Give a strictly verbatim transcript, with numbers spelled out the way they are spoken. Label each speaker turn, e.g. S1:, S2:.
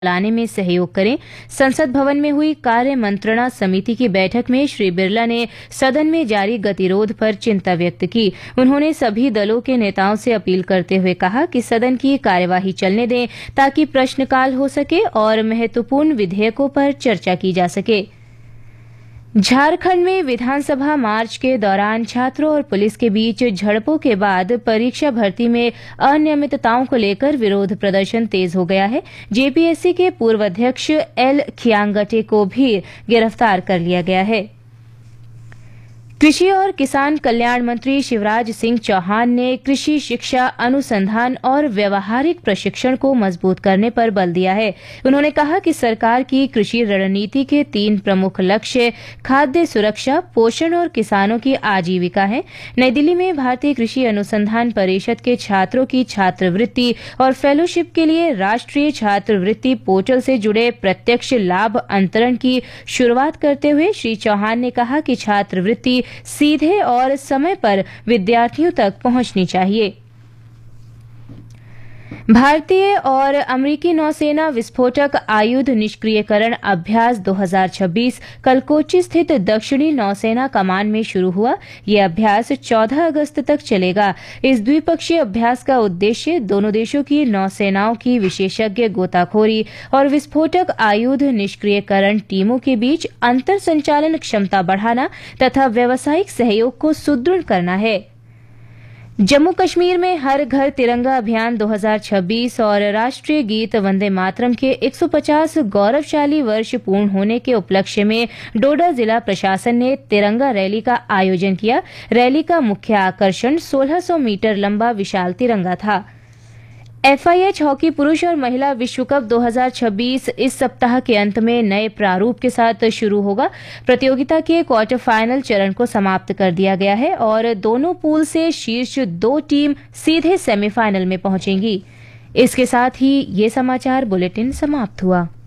S1: लाने में सहयोग करें। संसद भवन में हुई कार्य मंत्रणा समिति की बैठक में श्री बिरला ने सदन में जारी गतिरोध पर चिंता व्यक्त की। उन्होंने सभी दलों के नेताओं से अपील करते हुए कहा कि सदन की कार्यवाही चलने दें ताकि प्रश्नकाल हो सके और महत्वपूर्ण विधेयकों पर चर्चा की जा सके। झारखंड में विधानसभा मार्च के दौरान छात्रों और पुलिस के बीच झड़पों के बाद परीक्षा भर्ती में अनियमितताओं को लेकर विरोध प्रदर्शन तेज हो गया है। जेपीएससी के पूर्व अध्यक्ष एल खियांगटे को भी गिरफ्तार कर लिया गया है। कृषि और किसान कल्याण मंत्री शिवराज सिंह चौहान ने कृषि शिक्षा, अनुसंधान और व्यवहारिक प्रशिक्षण को मजबूत करने पर बल दिया है। उन्होंने कहा कि सरकार की कृषि रणनीति के तीन प्रमुख लक्ष्य खाद्य सुरक्षा, पोषण और किसानों की आजीविका है। नई दिल्ली में भारतीय कृषि अनुसंधान परिषद के छात्रों की छात्रवृत्ति और फेलोशिप के लिए राष्ट्रीय छात्रवृत्ति पोर्टल से जुड़े प्रत्यक्ष लाभ अंतरण की शुरुआत करते हुए श्री चौहान ने कहा कि छात्रवृत्ति सीधे और समय पर विद्यार्थियों तक पहुंचनी चाहिए। भारतीय और अमेरिकी नौसेना विस्फोटक आयुध निष्क्रियकरण अभ्यास दो हज़ार छब्बीस कल कोच्चि स्थित दक्षिणी नौसेना कमान में शुरू हुआ। यह अभ्यास चौदह अगस्त तक चलेगा। इस द्विपक्षीय अभ्यास का उद्देश्य दोनों देशों की नौसेनाओं की विशेषज्ञ गोताखोरी और विस्फोटक आयुध निष्क्रियकरण टीमों के बीच अंतर संचालन क्षमता बढ़ाना तथा व्यावसायिक सहयोग को सुदृढ़ करना है। जम्मू कश्मीर में हर घर तिरंगा अभियान दो हज़ार छब्बीस और राष्ट्रीय गीत वंदे मातरम के एक सौ पचास गौरवशाली वर्ष पूर्ण होने के उपलक्ष्य में डोडा जिला प्रशासन ने तिरंगा रैली का आयोजन किया। रैली का मुख्य आकर्षण सोलह सौ मीटर लंबा विशाल तिरंगा था। एफआईएच हॉकी पुरुष और महिला विश्व कप दो हज़ार छब्बीस इस सप्ताह के अंत में नए प्रारूप के साथ शुरू होगा। प्रतियोगिता के क्वार्टर फाइनल चरण को समाप्त कर दिया गया है और दोनों पूल से शीर्ष दो टीम सीधे सेमीफाइनल में पहुंचेंगी। इसके साथ ही ये समाचार बुलेटिन समाप्त हुआ।